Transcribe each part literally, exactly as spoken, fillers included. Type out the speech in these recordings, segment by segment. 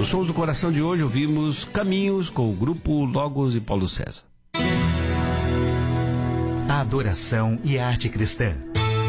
Sons do Coração de hoje ouvimos Caminhos com o grupo Logos e Paulo César. A adoração e a arte cristã.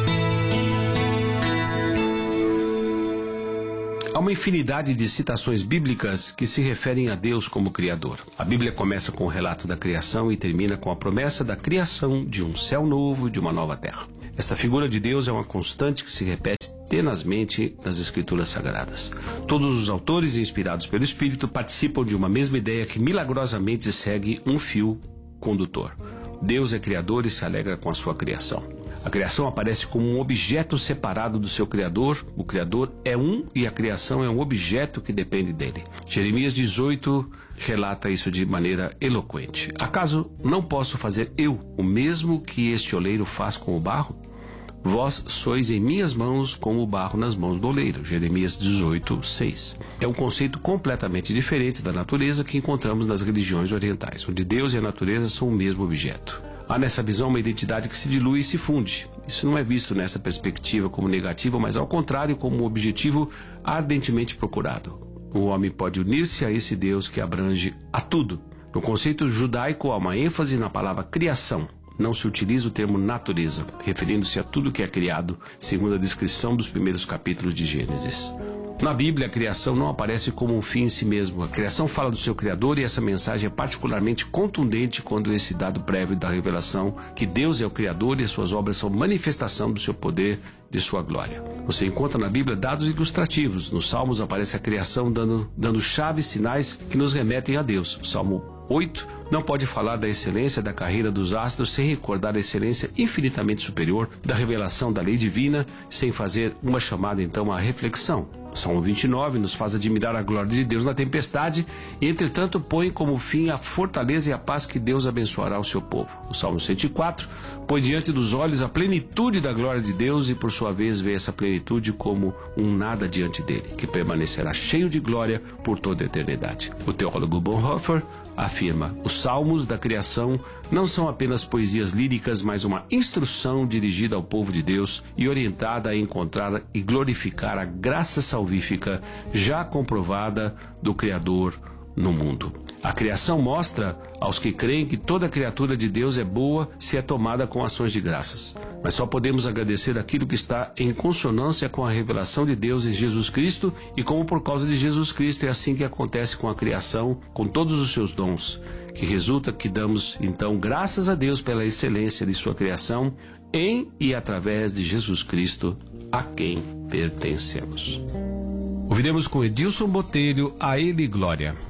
Há uma infinidade de citações bíblicas que se referem a Deus como Criador. A Bíblia começa com o relato da criação e termina com a promessa da criação de um céu novo e de uma nova terra. Esta figura de Deus é uma constante que se repete tenazmente nas Escrituras Sagradas. Todos os autores inspirados pelo Espírito participam de uma mesma ideia que milagrosamente segue um fio condutor. Deus é Criador e se alegra com a sua criação. A criação aparece como um objeto separado do seu Criador. O Criador é um e a criação é um objeto que depende dele. Jeremias dezoito relata isso de maneira eloquente. Acaso não posso fazer eu o mesmo que este oleiro faz com o barro? Vós sois em minhas mãos como o barro nas mãos do oleiro. Jeremias dezoito, seis. É um conceito completamente diferente da natureza que encontramos nas religiões orientais, onde Deus e a natureza são o mesmo objeto. Há nessa visão uma identidade que se dilui e se funde. Isso não é visto nessa perspectiva como negativo, mas ao contrário como um objetivo ardentemente procurado. O homem pode unir-se a esse Deus que abrange a tudo. No conceito judaico há uma ênfase na palavra criação. Não se utiliza o termo natureza, referindo-se a tudo que é criado, segundo a descrição dos primeiros capítulos de Gênesis. Na Bíblia, a criação não aparece como um fim em si mesmo. A criação fala do seu Criador e essa mensagem é particularmente contundente quando esse dado prévio da revelação que Deus é o Criador e as suas obras são manifestação do seu poder, de sua glória. Você encontra na Bíblia dados ilustrativos. Nos Salmos aparece a criação dando, dando chaves, sinais que nos remetem a Deus. O Salmo oito não pode falar da excelência da carreira dos astros sem recordar a excelência infinitamente superior da revelação da lei divina, sem fazer uma chamada então à reflexão. O Salmo vinte e nove nos faz admirar a glória de Deus na tempestade e, entretanto, põe como fim a fortaleza e a paz que Deus abençoará o seu povo. O Salmo cento e quatro põe diante dos olhos a plenitude da glória de Deus e, por sua vez, vê essa plenitude como um nada diante dele, que permanecerá cheio de glória por toda a eternidade. O teólogo Bonhoeffer afirma: os salmos da criação não são apenas poesias líricas, mas uma instrução dirigida ao povo de Deus e orientada a encontrar e glorificar a graça salvífica já comprovada do Criador no mundo. A criação mostra aos que creem que toda criatura de Deus é boa se é tomada com ações de graças. Mas só podemos agradecer aquilo que está em consonância com a revelação de Deus em Jesus Cristo, e como por causa de Jesus Cristo é assim que acontece com a criação, com todos os seus dons, que resulta que damos então graças a Deus pela excelência de sua criação em e através de Jesus Cristo, a quem pertencemos. Ouviremos com Edilson Botelho, A Ele Glória.